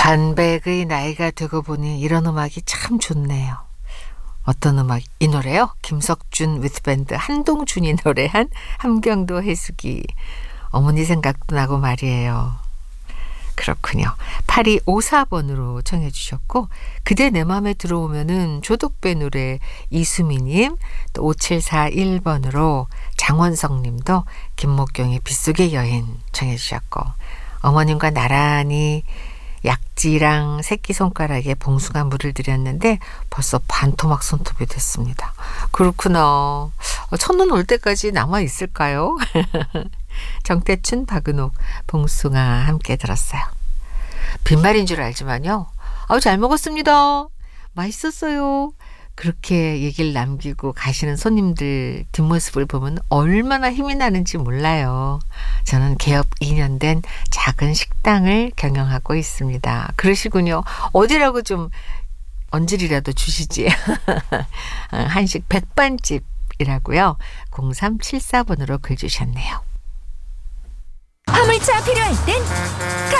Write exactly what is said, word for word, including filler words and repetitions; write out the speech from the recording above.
반백의 나이가 되고 보니 이런 음악이 참 좋네요. 어떤 음악? 이 노래요? 김석준 위트밴드 한동준이 노래한 함경도 해수기. 어머니 생각도 나고 말이에요. 그렇군요. 팔이오사 번으로 청해 주셨고, 그대 내 맘에 들어오면은 조덕배 노래 이수미님, 또 오칠사일 번으로 장원성님도 김목경의 빗속의 여인 청해 주셨고, 어머님과 나란히 약지랑 새끼손가락에 봉숭아 물을 드렸는데 벌써 반토막 손톱이 됐습니다. 그렇구나. 첫눈 올 때까지 남아 있을까요? 정태춘, 박은옥, 봉숭아 함께 들었어요. 빈말인 줄 알지만요. 아우 잘 먹었습니다. 맛있었어요. 그렇게 얘기를 남기고 가시는 손님들 뒷모습을 보면 얼마나 힘이 나는지 몰라요. 저는 개업 이 년 된 작은 식당을 경영하고 있습니다. 그러시군요. 어디라고 좀 언질이라도 주시지. 한식 백반집이라고요. 공삼칠사 번으로 글 주셨네요. 화물차 필요할 땐